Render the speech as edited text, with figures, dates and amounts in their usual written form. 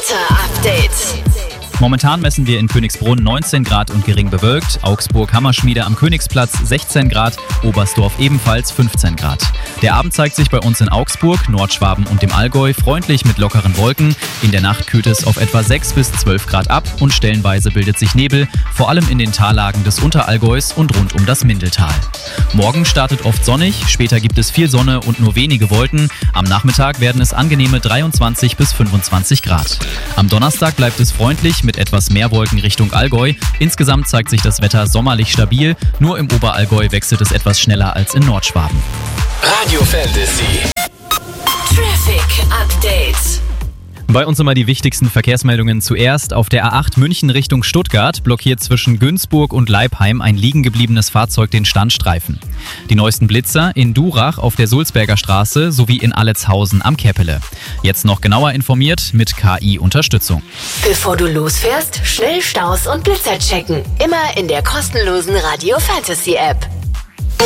Wetter-Update. Momentan messen wir in Königsbrunn 19 Grad und gering bewölkt, Augsburg-Hammerschmiede am Königsplatz 16 Grad, Oberstdorf ebenfalls 15 Grad. Der Abend zeigt sich bei uns in Augsburg, Nordschwaben und dem Allgäu freundlich mit lockeren Wolken. In der Nacht kühlt es auf etwa 6 bis 12 Grad ab und stellenweise bildet sich Nebel, vor allem in den Tallagen des Unterallgäus und rund um das Mindeltal. Morgen startet oft sonnig, später gibt es viel Sonne und nur wenige Wolken. Am Nachmittag werden es angenehme 23 bis 25 Grad. Am Donnerstag bleibt es freundlich mit etwas mehr Wolken Richtung Allgäu. Insgesamt zeigt sich das Wetter sommerlich stabil, nur im Oberallgäu wechselt es etwas schneller als in Nordschwaben. Radio Fantasy. Traffic Update. Bei uns immer die wichtigsten Verkehrsmeldungen zuerst. Auf der A8 München Richtung Stuttgart blockiert zwischen Günzburg und Leipheim ein liegen gebliebenes Fahrzeug den Standstreifen. Die neuesten Blitzer in Durach auf der Sulzberger Straße sowie in Alletshausen am Keppele. Jetzt noch genauer informiert mit KI-Unterstützung. Bevor du losfährst, schnell Staus und Blitzer checken. Immer in der kostenlosen Radio Fantasy App.